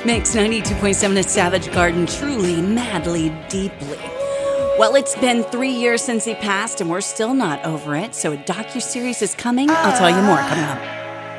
Mix 92.7 at Savage Garden, truly, madly, deeply. Well, it's been 3 years since he passed, and we're still not over it. So a docuseries is coming. I'll tell you more coming up.